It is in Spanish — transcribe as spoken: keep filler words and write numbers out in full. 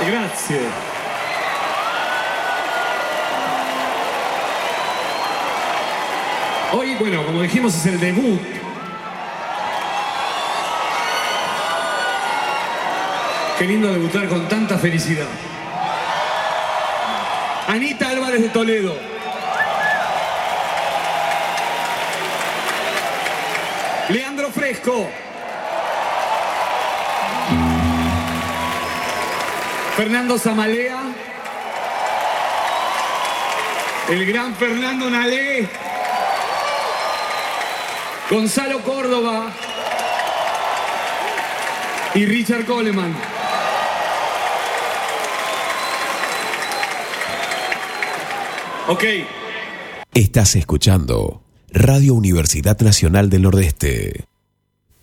Grazie. Hoy, bueno, como dijimos, es el debut. Qué lindo debutar con tanta felicidad. Anita Álvarez de Toledo. Leandro Fresco. Fernando Zamalea. El gran Fernando Nalé. Gonzalo Córdoba. Y Richard Coleman. Ok. Estás escuchando Radio Universidad Nacional del Nordeste.